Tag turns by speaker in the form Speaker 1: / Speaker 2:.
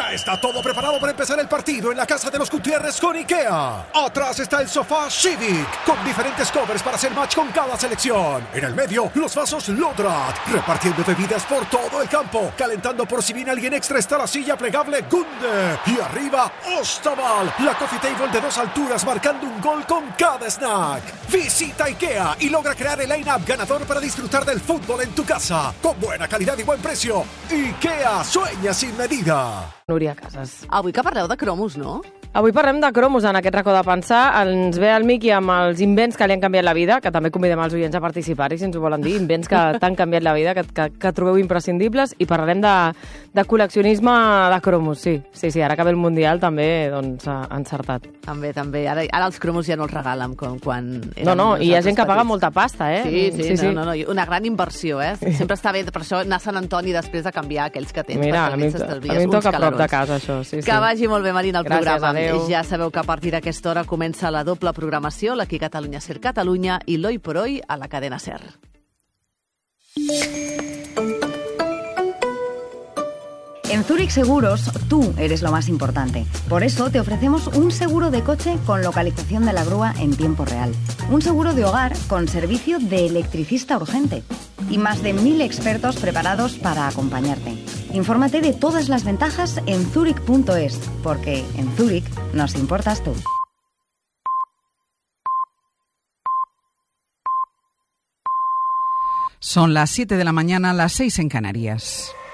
Speaker 1: Ya está todo preparado para empezar el partido en la casa de los Gutiérrez con IKEA. Atrás está el sofá Civic, con diferentes covers para hacer match con cada selección. En el medio, los vasos Lodrat, repartiendo bebidas por todo el campo. Calentando por si viene alguien extra está la silla plegable Gunde. Y arriba, Ostaval, la coffee table de 2 alturas marcando un gol con cada snack. Visita IKEA y logra crear el line-up ganador para disfrutar del fútbol en tu casa. Con buena calidad y buen precio. IKEA, sueña sin medida.
Speaker 2: Núria Casas.
Speaker 3: Avui que parleu de cromos, no?
Speaker 2: Avui parlem de cromos en aquest racó de pensar. Ens ve el Miqui amb els invents que li han canviat la vida, que també convidem els oients a participar-hi, si ens ho volen dir, invents que t'han canviat la vida, que trobeu imprescindibles, i parlarem de col·leccionisme de cromos, sí. Ara que ve el Mundial també, doncs, encertat.
Speaker 3: També. Ara els cromos ja no els regalen com quan érem
Speaker 2: No, i hi ha gent que paga
Speaker 3: petits.
Speaker 2: molta pasta, eh?
Speaker 3: Sí. No. Una gran inversió, eh? Sempre està bé, per això anar a Sant Antoni després de canviar aquells que tens.
Speaker 2: Mira, a mi em toca a prop de casa, això, sí.
Speaker 3: Que vagi molt bé, Marina, el programa.
Speaker 2: Gràcies, adéu.
Speaker 3: Ja sabeu que a partir d'aquesta hora comença la doble programació, l'Aquí Catalunya Ser Catalunya i l'Hoy por Hoy a la cadena Ser.
Speaker 4: En Zurich Seguros, tú eres lo más importante. Por eso te ofrecemos un seguro de coche con localización de la grúa en tiempo real. Un seguro de hogar con servicio de electricista urgente. Y más de 1000 expertos preparados para acompañarte. Infórmate de todas las ventajas en zurich.es, porque en Zurich nos importas tú.
Speaker 5: Son las 7 de la mañana, las 6 en Canarias.